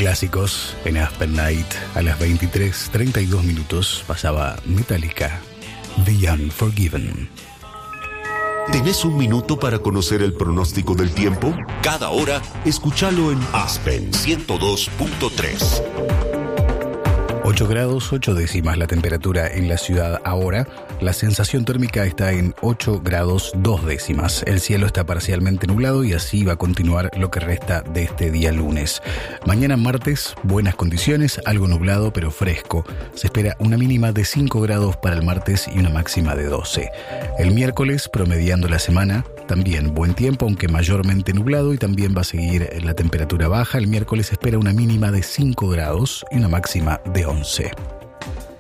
Clásicos en Aspen Night. A las 23:32 minutos pasaba Metallica, The Unforgiven. ¿Tenés un minuto para conocer el pronóstico del tiempo? Cada hora, escúchalo en Aspen 102.3. 8 grados 8 décimas la temperatura en la ciudad ahora. La sensación térmica está en 8 grados 2 décimas. El cielo está parcialmente nublado y así va a continuar lo que resta de este día lunes. Mañana martes, buenas condiciones, algo nublado pero fresco. Se espera una mínima de 5 grados para el martes y una máxima de 12. El miércoles, promediando la semana, también buen tiempo, aunque mayormente nublado, y también va a seguir la temperatura baja. El miércoles se espera una mínima de 5 grados y una máxima de 11.